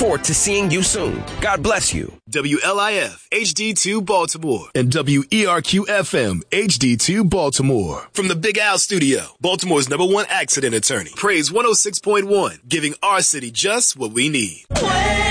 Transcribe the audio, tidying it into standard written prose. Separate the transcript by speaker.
Speaker 1: forward to seeing you soon. God bless you.
Speaker 2: WLIF HD2 Baltimore
Speaker 3: and WERQ FM HD2 Baltimore.
Speaker 2: From the Big Al Studio, Baltimore's #1 accident attorney. Praise 106.1, giving our city just what we need.